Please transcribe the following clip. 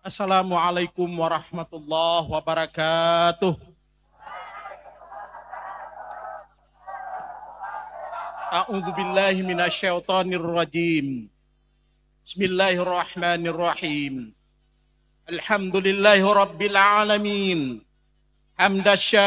Assalamualaikum warahmatullahi wabarakatuh. A'udzu billahi minasyaitonir rajim. Bismillahirrahmanirrahim. Alhamdulillahi rabbil alamin. Hamdasy